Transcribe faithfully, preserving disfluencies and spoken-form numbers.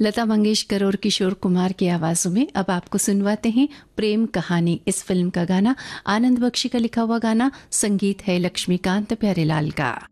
लता मंगेशकर और किशोर कुमार की आवाजों में अब आपको सुनवाते हैं प्रेम कहानी। इस फिल्म का गाना आनंद बख्शी का लिखा हुआ गाना, संगीत है लक्ष्मीकांत प्यारेलाल का।